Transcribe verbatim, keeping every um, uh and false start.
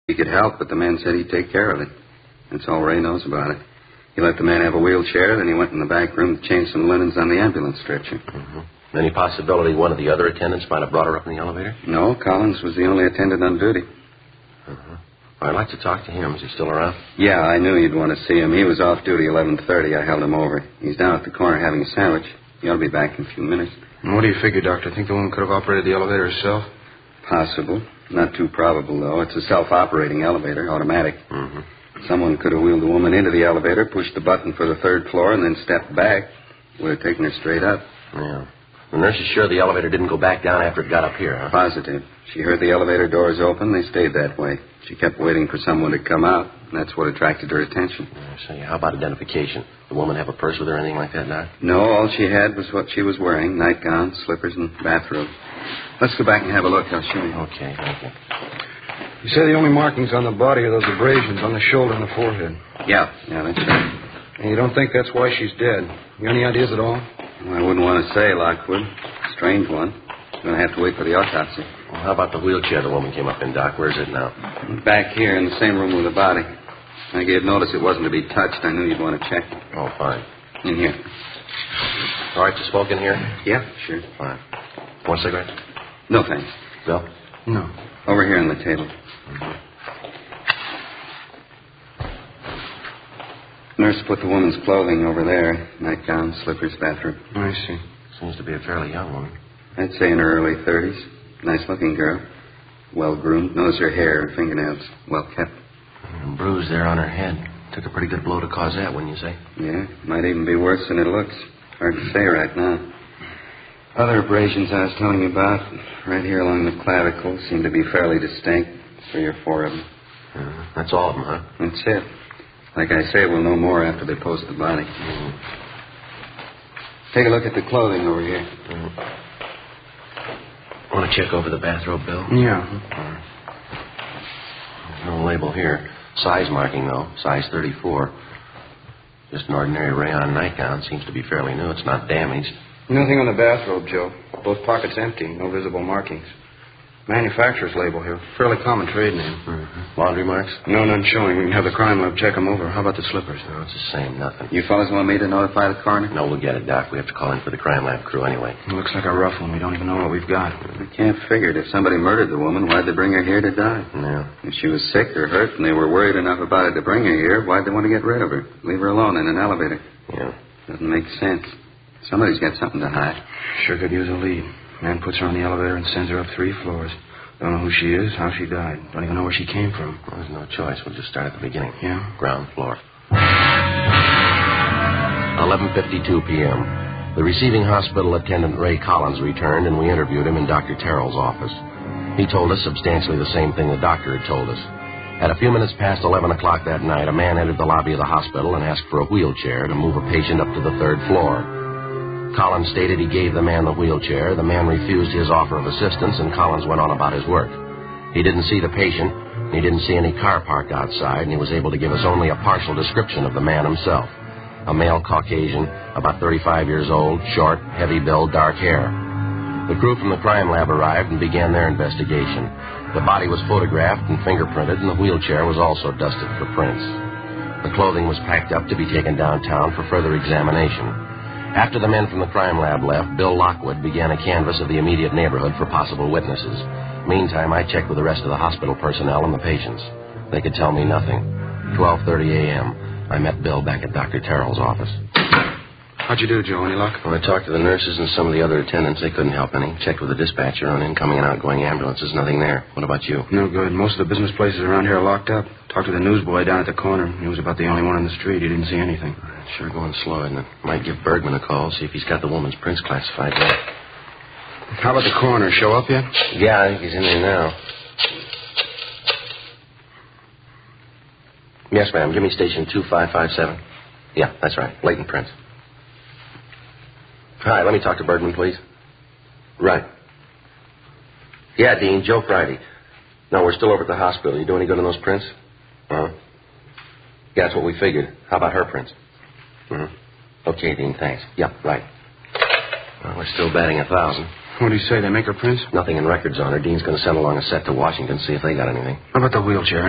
He could help, but the man said he'd take care of it. That's all Ray knows about it. He let the man have a wheelchair, then he went in the back room to change some linens on the ambulance stretcher. Mm-hmm. Any possibility one of the other attendants might have brought her up in the elevator? No, Collins was the only attendant on duty. Uh-huh. I'd like to talk to him. Is he still around? Yeah, I knew you'd want to see him. He was off duty eleven thirty. I held him over. He's down at the corner having a sandwich. He ought to be back in a few minutes. And what do you figure, Doctor? Think the woman could have operated the elevator herself? Possible. Not too probable, though. It's a self-operating elevator, automatic. Mm-hmm. Someone could have wheeled the woman into the elevator, pushed the button for the third floor, and then stepped back. Would have taken her straight up. Yeah. The nurse is sure the elevator didn't go back down after it got up here, huh? Positive. She heard the elevator doors open. They stayed that way. She kept waiting for someone to come out. And that's what attracted her attention. I say, how about identification? The woman have a purse with her or anything like that, Doc? No, all she had was what she was wearing. Nightgown, slippers, and bathrobe. Let's go back and have a look. I'll show you. Okay, thank you. You say the only markings on the body are those abrasions on the shoulder and the forehead. Yeah, yeah, that's right. And you don't think that's why she's dead? You got any ideas at all? Well, I wouldn't want to say, Lockwood. Strange one. Going to have to wait for the autopsy. Well, how about the wheelchair the woman came up in, Doc? Where's it now? Back here in the same room with the body. I gave notice it wasn't to be touched. I knew you'd want to check. Oh, fine. In here. All right to smoke in here? Yeah, sure. Fine. Want a cigarette? No, thanks. Bill? No. Over here on the table. Mm-hmm. Nurse put the woman's clothing over there. Nightgown, slippers, bathrobe. I see. Seems to be a fairly young woman. I'd say in her early thirties. Nice-looking girl. Well-groomed. Knows her hair and fingernails. Well-kept. And bruise there on her head. Took a pretty good blow to cause that, wouldn't you say? Yeah, might even be worse than it looks. Hard to say right now. Other abrasions I was telling you about, right here along the clavicle, seem to be fairly distinct. Three or four of them. Uh, that's all of them, huh? That's it. Like I say, we'll know more after they post the body. Mm-hmm. Take a look at the clothing over here. Mm-hmm. Want to check over the bathrobe, Bill? Yeah. Uh, there's no label here. Size marking, though. Size thirty-four. Just an ordinary rayon nightgown. Seems to be fairly new. It's not damaged. Nothing on the bathrobe, Joe. Both pockets empty. No visible markings. Manufacturer's label here. Fairly common trade name. Mm-hmm. Laundry marks? No, none showing. We can have the crime lab check them over. How about the slippers? No, it's the same. Nothing. You fellas want me to notify the coroner? No, we'll get it, Doc. We have to call in for the crime lab crew anyway. It looks like a rough one. We don't even know what we've got. I can't figure it. If somebody murdered the woman, why'd they bring her here to die? Yeah. If she was sick or hurt and they were worried enough about it to bring her here, why'd they want to get rid of her? Leave her alone in an elevator. Yeah. Doesn't make sense. Somebody's got something to hide. Sure could use a lead. Man puts her on the elevator and sends her up three floors. Don't know who she is, how she died. Don't even know where she came from. Well, there's no choice. We'll just start at the beginning. Yeah? Ground floor. eleven fifty-two p.m. The receiving hospital attendant, Ray Collins, returned, and we interviewed him in Doctor Terrell's office. He told us substantially the same thing the doctor had told us. At a few minutes past eleven o'clock that night, a man entered the lobby of the hospital and asked for a wheelchair to move a patient up to the third floor. Collins stated he gave the man the wheelchair. The man refused his offer of assistance, and Collins went on about his work. He didn't see the patient, and he didn't see any car parked outside, and he was able to give us only a partial description of the man himself. A male Caucasian, about thirty-five years old, short, heavy-build, dark hair. The crew from the crime lab arrived and began their investigation. The body was photographed and fingerprinted, and the wheelchair was also dusted for prints. The clothing was packed up to be taken downtown for further examination. After the men from the crime lab left, Bill Lockwood began a canvass of the immediate neighborhood for possible witnesses. Meantime, I checked with the rest of the hospital personnel and the patients. They could tell me nothing. twelve thirty a.m. I met Bill back at Doctor Terrell's office. How'd you do, Joe? Any luck? When I talked to the nurses and some of the other attendants, they couldn't help any. Checked with the dispatcher on incoming and outgoing ambulances. Nothing there. What about you? No good. Most of the business places around here are locked up. Talked to the newsboy down at the corner. He was about the only one on the street. He didn't see anything. It's sure going slow, isn't it? Might give Bergman a call, see if he's got the woman's prints classified yet. How about the coroner? Show up yet? Yeah, I think he's in there now. Yes, ma'am. Give me station two five five seven. Yeah, that's right. Leighton Prince. Hi, let me talk to Bergman, please. Right. Yeah, Dean, Joe Friday. No, we're still over at the hospital. You do any good on those prints? Uh-huh. Yeah, that's what we figured. How about her prints? Mm-hmm. Okay, Dean, thanks. Yeah, right. Well, we're still batting a thousand. What do you say? They make her prints? Nothing in records on her. Dean's going to send along a set to Washington, see if they got anything. How about the wheelchair?